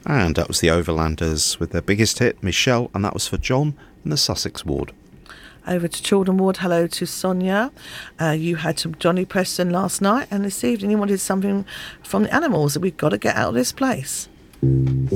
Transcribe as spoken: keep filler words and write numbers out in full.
And that was the Overlanders with their biggest hit, Michelle, and that was for John in the Sussex ward. Over to Children ward, hello to Sonia. Uh, you had some Johnny Preston last night, and this evening you wanted something from the Animals. We've got to get out of this place.